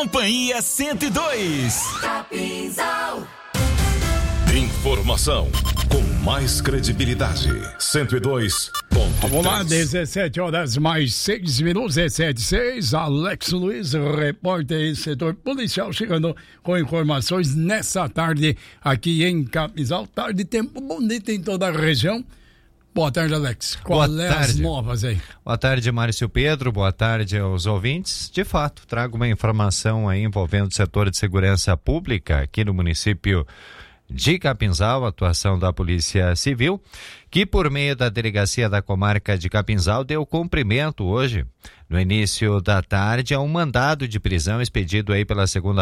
Companhia 102. Capinzal. Informação com mais credibilidade. 102.3. Vamos lá, 17 horas mais 6 minutos, 17:06. Alex Luiz, repórter setor policial, chegando com informações nessa tarde aqui em Capinzal. Tarde, tempo bonito em toda a região. Boa tarde, Alex. Qual é as novas aí? Boa tarde, Márcio Pedro. Boa tarde aos ouvintes. De fato, trago uma informação aí envolvendo o setor de segurança pública aqui no município de Capinzal, atuação da Polícia Civil, que por meio da Delegacia da Comarca de Capinzal deu cumprimento hoje, no início da tarde, a um mandado de prisão expedido aí pela 2ª